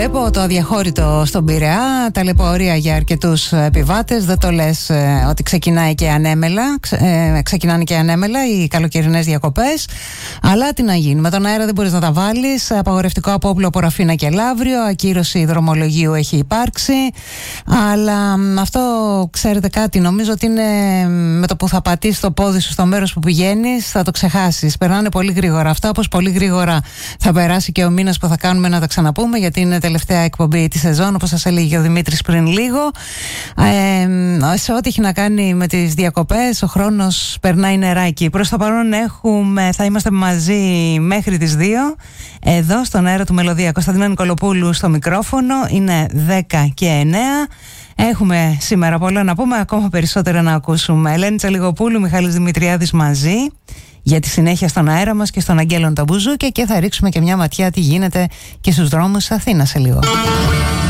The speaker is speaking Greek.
Βλέπω το αδιαχώρητο στον Πειραιά, ταλαιπωρία για αρκετούς επιβάτες. Δεν το λες ότι ξεκινάει και ανέμελα. Ξεκινάνε και ανέμελα οι καλοκαιρινές διακοπές. Αλλά τι να γίνει, με τον αέρα δεν μπορείς να τα βάλεις. Απαγορευτικό απόπλο από Ραφίνα και Λαύριο, ακύρωση δρομολογίου έχει υπάρξει. Αλλά αυτό, ξέρετε κάτι, νομίζω ότι είναι με το που θα πατήσεις το πόδι σου στο μέρος που πηγαίνεις, θα το ξεχάσεις. Περνάνε πολύ γρήγορα αυτά, όπως πολύ γρήγορα θα περάσει και ο μήνας που θα κάνουμε να τα ξαναπούμε, γιατί είναι τελευταία εκπομπή τη σεζόν, όπως σας έλεγε ο Δημήτρης πριν λίγο. Σε ό,τι έχει να κάνει με τις διακοπές, ο χρόνος περνάει νεράκι. Προς το παρόν θα είμαστε μαζί μέχρι τις 2 εδώ στον αέρα του Μελωδία. Κωνσταντίνα Νικολοπούλου στο μικρόφωνο, είναι 10 και 9. Έχουμε σήμερα πολλά να πούμε, ακόμα περισσότερα να ακούσουμε. Ελένη Τσαλιγοπούλου, Μιχάλης Δημητριάδης μαζί για τη συνέχεια στον αέρα μας και στον Αγγέλων τα Μπουζούκια, και θα ρίξουμε και μια ματιά τι γίνεται και στους δρόμους της Αθήνας σε λίγο.